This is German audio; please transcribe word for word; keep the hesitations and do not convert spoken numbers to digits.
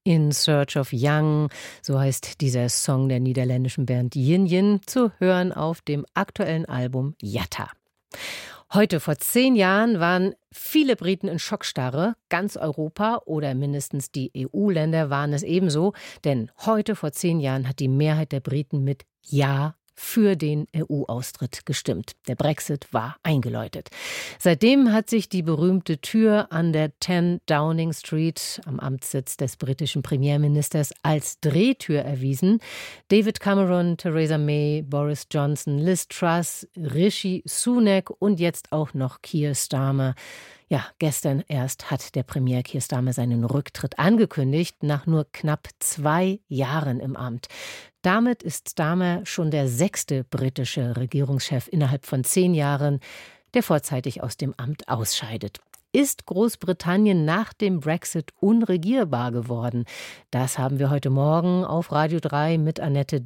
In Search of Young, so heißt dieser Song der niederländischen Band Yin Yin, zu hören auf dem aktuellen Album Yatta. Heute vor zehn Jahren waren viele Briten in Schockstarre. Ganz Europa oder mindestens die E U-Länder waren es ebenso. Denn heute vor zehn Jahren hat die Mehrheit der Briten mit Ja für den E U-Austritt gestimmt. Der Brexit war eingeläutet. Seitdem hat sich die berühmte Tür an der zehn Downing Street am Amtssitz des britischen Premierministers als Drehtür erwiesen. David Cameron, Theresa May, Boris Johnson, Liz Truss, Rishi Sunak und jetzt auch noch Keir Starmer. Ja, gestern erst hat der Premier Keir Starmer seinen Rücktritt angekündigt, nach nur knapp zwei Jahren im Amt. Damit ist Starmer schon der sechste britische Regierungschef innerhalb von zehn Jahren, der vorzeitig aus dem Amt ausscheidet. Ist Großbritannien nach dem Brexit unregierbar geworden? Das haben wir heute Morgen auf Radio drei mit Annette